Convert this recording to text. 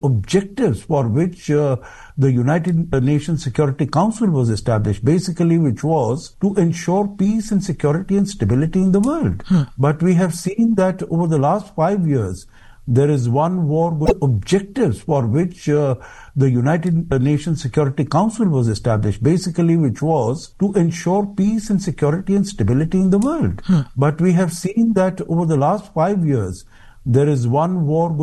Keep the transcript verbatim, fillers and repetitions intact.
objectives for which uh, the United Nations Security Council was established, basically, which was to ensure peace and security and stability in the world. Hmm. But we have seen that over the last five years, there is one war with objectives for which uh, the United Nations Security Council was established, basically, which was to ensure peace and security and stability in the world. Hmm. But we have seen that over the last five years, there is one war